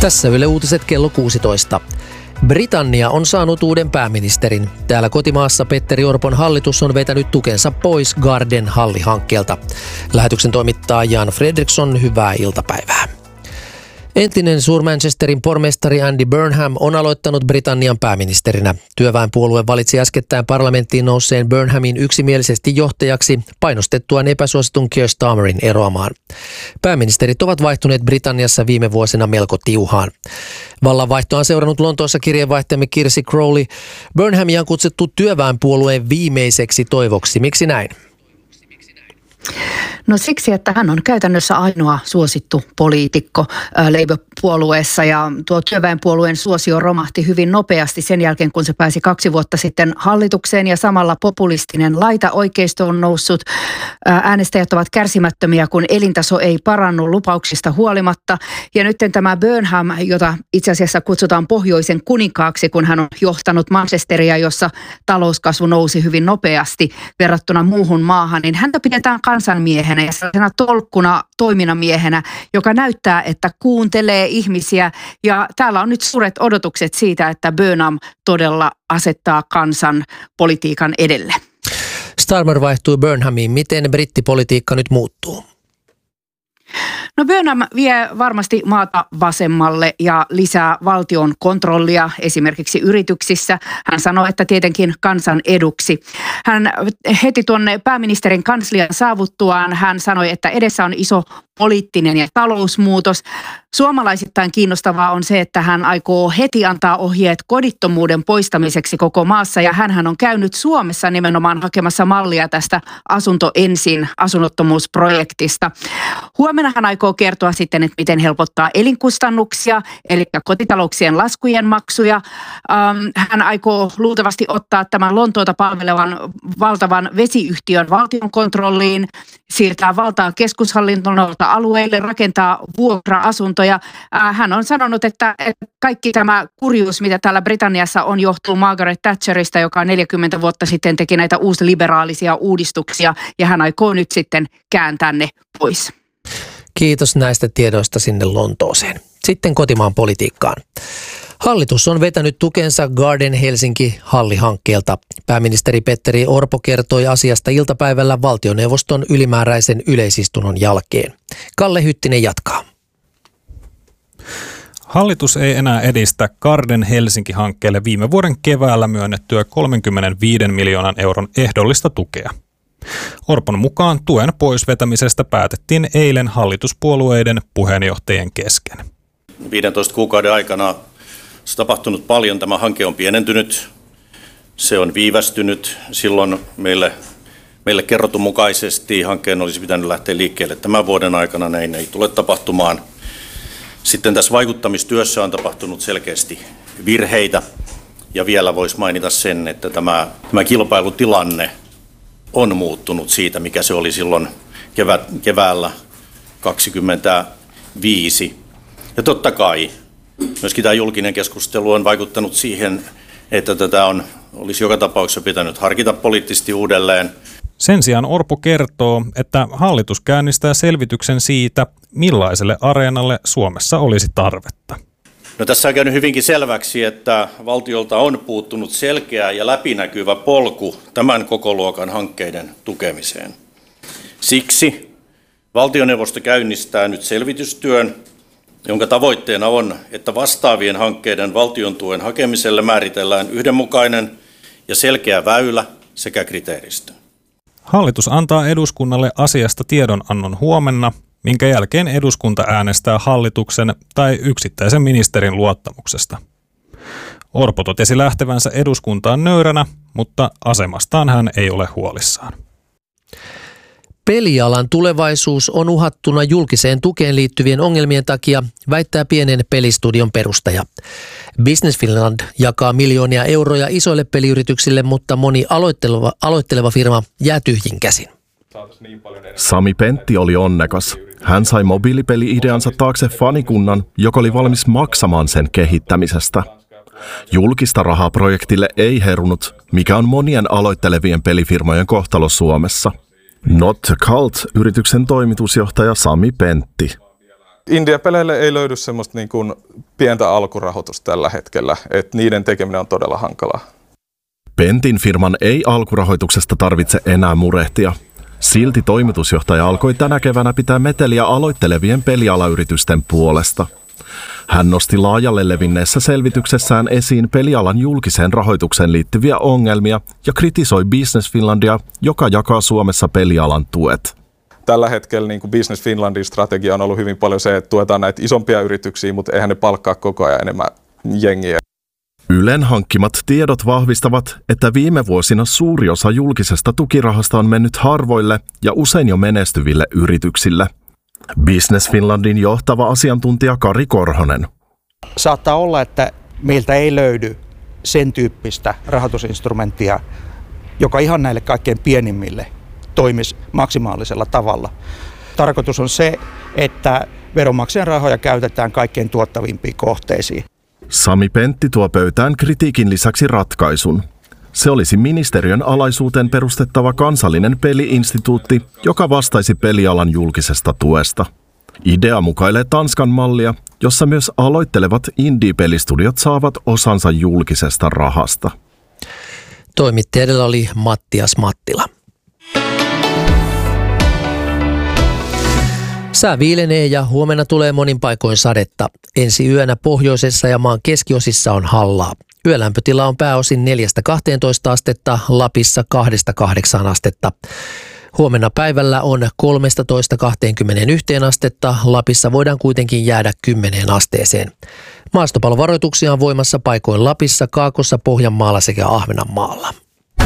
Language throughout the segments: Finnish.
Tässä Yle Uutiset kello 16. Britannia on saanut uuden pääministerin. Täällä kotimaassa Petteri Orpon hallitus on vetänyt tukensa pois Garden Halli-hankkeelta. Lähetyksen toimittaa Jan Fredriksson, hyvää iltapäivää. Entinen Suur-Manchesterin pormestari Andy Burnham on aloittanut Britannian pääministerinä. Työväenpuolue valitsi äskettäin parlamenttiin nousseen Burnhamin yksimielisesti johtajaksi painostettuaan epäsuositun Keir Starmerin eroamaan. Pääministerit ovat vaihtuneet Britanniassa viime vuosina melko tiuhaan. Vallanvaihtoa on seurannut Lontoossa kirjeenvaihtajamme Kirsi Crowley. Burnhamia on kutsuttu työväenpuolueen viimeiseksi toivoksi. Miksi näin? No siksi, että hän on käytännössä ainoa suosittu poliitikko Labour-puolueessa ja tuo työväenpuolueen suosio romahti hyvin nopeasti sen jälkeen, kun se pääsi 2 vuotta sitten hallitukseen ja samalla populistinen laitaoikeisto on noussut. Äänestäjät ovat kärsimättömiä, kun elintaso ei parannu lupauksista huolimatta ja nyt tämä Burnham, jota itse asiassa kutsutaan pohjoisen kuninkaaksi, kun hän on johtanut Manchesteria, jossa talouskasvu nousi hyvin nopeasti verrattuna muuhun maahan, niin häntä pidetään kansanmiehenä ja sellaisena tolkkuna toiminnamiehenä, joka näyttää, että kuuntelee ihmisiä. Ja täällä on nyt suuret odotukset siitä, että Burnham todella asettaa kansan politiikan edelle. Starmer vaihtui Burnhamiin. Miten brittipolitiikka nyt muuttuu? No Burnham vie varmasti maata vasemmalle ja lisää valtion kontrollia esimerkiksi yrityksissä. Hän sanoi, että tietenkin kansan eduksi. Hän heti tuonne pääministerin kanslian saavuttuaan hän sanoi, että edessä on iso poliittinen ja talousmuutos. Suomalaisittain kiinnostavaa on se, että hän aikoo heti antaa ohjeet kodittomuuden poistamiseksi koko maassa ja hänhän on käynyt Suomessa nimenomaan hakemassa mallia tästä Asunto ensin asunnottomuusprojektista. Huomenna hän aikoo kertoa sitten, että miten helpottaa elinkustannuksia, eli kotitalouksien laskujen maksuja. Hän aikoo luultavasti ottaa tämän Lontoota palvelevan valtavan vesiyhtiön valtion kontrolliin, siirtää valtaa keskushallintolta alueille, rakentaa vuokra-asuntoja. Hän on sanonut, että kaikki tämä kurjuus, mitä täällä Britanniassa on, johtuu Margaret Thatcherista, joka 40 vuotta sitten teki näitä uusliberaalisia uudistuksia, ja hän aikoo nyt sitten kääntää ne pois. Kiitos näistä tiedoista sinne Lontooseen. Sitten kotimaan politiikkaan. Hallitus on vetänyt tukensa Garden Helsinki-Halli-hankkeelta. Pääministeri Petteri Orpo kertoi asiasta iltapäivällä valtioneuvoston ylimääräisen yleisistunnon jälkeen. Kalle Hyttinen jatkaa. Hallitus ei enää edistä Garden Helsinki-hankkeelle viime vuoden keväällä myönnettyä 35 miljoonan euron ehdollista tukea. Orpon mukaan tuen poisvetämisestä päätettiin eilen hallituspuolueiden puheenjohtajien kesken. 15 kuukauden aikana on tapahtunut paljon. Tämä hanke on pienentynyt, se on viivästynyt. Silloin meille kerrotun mukaisesti hankkeen olisi pitänyt lähteä liikkeelle tämän vuoden aikana. Näin ei tule tapahtumaan. Sitten tässä vaikuttamistyössä on tapahtunut selkeästi virheitä. Ja vielä voisi mainita sen, että tämä kilpailutilanne on muuttunut siitä, mikä se oli silloin keväällä 2025. Ja totta kai myöskin tämä julkinen keskustelu on vaikuttanut siihen, että tätä olisi joka tapauksessa pitänyt harkita poliittisesti uudelleen. Sen sijaan Orpo kertoo, että hallitus käynnistää selvityksen siitä, millaiselle areenalle Suomessa olisi tarvetta. No, tässä on käynyt hyvinkin selväksi, että valtiolta on puuttunut selkeä ja läpinäkyvä polku tämän kokoluokan hankkeiden tukemiseen. Siksi valtioneuvosto käynnistää nyt selvitystyön, jonka tavoitteena on, että vastaavien hankkeiden valtion tuen hakemiselle määritellään yhdenmukainen ja selkeä väylä sekä kriteeristö. Hallitus antaa eduskunnalle asiasta tiedonannon huomenna, minkä jälkeen eduskunta äänestää hallituksen tai yksittäisen ministerin luottamuksesta. Orpo totesi lähtevänsä eduskuntaan nöyränä, mutta asemastaan hän ei ole huolissaan. Pelialan tulevaisuus on uhattuna julkiseen tukeen liittyvien ongelmien takia, väittää pienen pelistudion perustaja. Business Finland jakaa miljoonia euroja isoille peliyrityksille, mutta moni aloitteleva firma jää tyhjin käsin. Sami Pentti oli onnekas. Hän sai mobiilipeli-ideansa taakse fanikunnan, joka oli valmis maksamaan sen kehittämisestä. Julkista rahaa projektille ei herunut, mikä on monien aloittelevien pelifirmojen kohtalo Suomessa. Not the Cult -yrityksen toimitusjohtaja Sami Pentti. Indie-peleille ei löydy semmoista niin kuin pientä alkurahoitusta tällä hetkellä, että niiden tekeminen on todella hankalaa. Pentin firman ei alkurahoituksesta tarvitse enää murehtia. Silti toimitusjohtaja alkoi tänä keväänä pitää meteliä aloittelevien pelialayritysten puolesta. Hän nosti laajalle levinneessä selvityksessään esiin pelialan julkiseen rahoitukseen liittyviä ongelmia ja kritisoi Business Finlandia, joka jakaa Suomessa pelialan tuet. Tällä hetkellä niin kuin Business Finlandin strategia on ollut hyvin paljon se, että tuetaan näitä isompia yrityksiä, mutta eihän ne palkkaa koko ajan enemmän jengiä. Ylen hankkimat tiedot vahvistavat, että viime vuosina suuri osa julkisesta tukirahasta on mennyt harvoille ja usein jo menestyville yrityksille. Business Finlandin johtava asiantuntija Kari Korhonen. Saattaa olla, että meiltä ei löydy sen tyyppistä rahoitusinstrumenttia, joka ihan näille kaikkein pienimmille toimisi maksimaalisella tavalla. Tarkoitus on se, että veronmaksajan rahoja käytetään kaikkein tuottavimpiin kohteisiin. Sami Pentti tuo pöytään kritiikin lisäksi ratkaisun. Se olisi ministeriön alaisuuteen perustettava kansallinen peli-instituutti, joka vastaisi pelialan julkisesta tuesta. Idea mukailee Tanskan mallia, jossa myös aloittelevat indie-pelistudiot saavat osansa julkisesta rahasta. Toimittajalla oli Mattias Mattila. Sää viilenee ja huomenna tulee monin paikoin sadetta. Ensi yönä pohjoisessa ja maan keskiosissa on hallaa. Yölämpötila on pääosin 4-12 astetta, Lapissa 2-8 astetta. Huomenna päivällä on 13-21 astetta, Lapissa voidaan kuitenkin jäädä 10 asteeseen. Maastopalovaroituksia on voimassa paikoin Lapissa, Kaakossa, Pohjanmaalla sekä Ahvenanmaalla.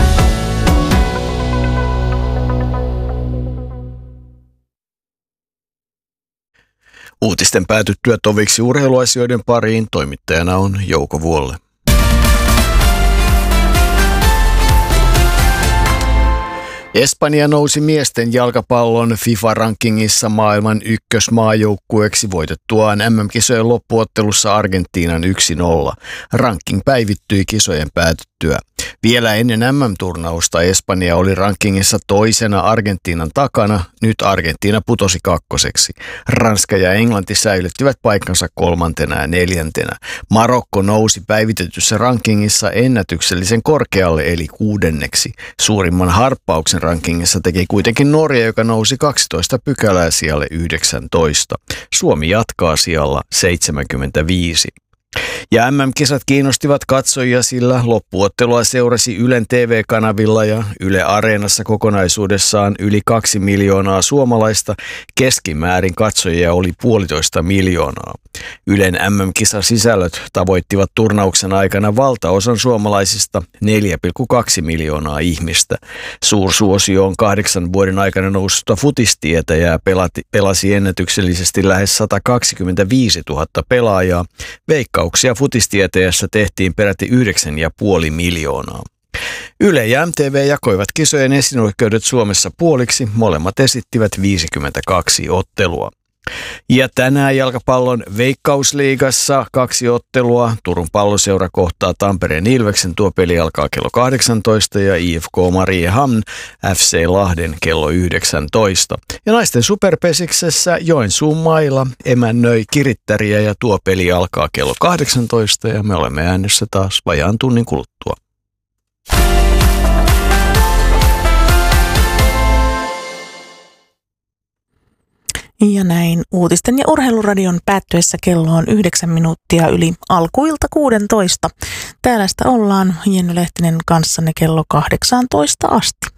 Uutisten päätyttyä toviksi urheiluasioiden pariin toimittajana on Jouko Vuolle. Espanja nousi miesten jalkapallon FIFA-rankingissa maailman ykkösmaajoukkueeksi voitettuaan MM-kisojen loppuottelussa Argentiinan 1-0. Ranking päivittyi kisojen päätyttyä. Vielä ennen MM-turnausta Espanja oli rankingissa toisena Argentiinan takana, nyt Argentiina putosi kakkoseksi. Ranska ja Englanti säilyttivät paikkansa 3. ja 4. Marokko nousi päivitetyssä rankingissa ennätyksellisen korkealle eli 6. Suurimman harppauksen rankingissa teki kuitenkin Norja, joka nousi 12 pykälää sijalle 19. Suomi jatkaa sijalla 75. Ja MM-kisat kiinnostivat katsojia, sillä loppuottelua seurasi Ylen TV-kanavilla ja Yle Areenassa kokonaisuudessaan yli 2 miljoonaa suomalaista. Keskimäärin katsojia oli 1,5 miljoonaa. Ylen MM-kisasisällöt tavoittivat turnauksen aikana valtaosan suomalaisista 4,2 miljoonaa ihmistä. Suursuosio on 8 vuoden aikana noussutta futistietä ja pelasi ennätyksellisesti lähes 125 000 pelaajaa. Veikkauksia futistieteessä tehtiin peräti 9,5 miljoonaa. Yle ja MTV jakoivat kisojen esinoikeudet Suomessa puoliksi, molemmat esittivät 52 ottelua. Ja tänään jalkapallon Veikkausliigassa 2 ottelua. Turun Palloseura kohtaa Tampereen Ilveksen, tuo peli alkaa kello 18 ja IFK Mariehamn FC Lahden kello 19. Ja naisten superpesiksessä Joensuun Maila emännöi Kirittäriä ja tuo peli alkaa kello 18 ja me olemme äänessä taas vajaan tunnin kuluttua. Ja näin uutisten ja urheiluradion päättyessä kello on 9 minuuttia yli alkuilta 16. Täällä sitä ollaan Jenny Lehtinen kanssanne kello 18 asti.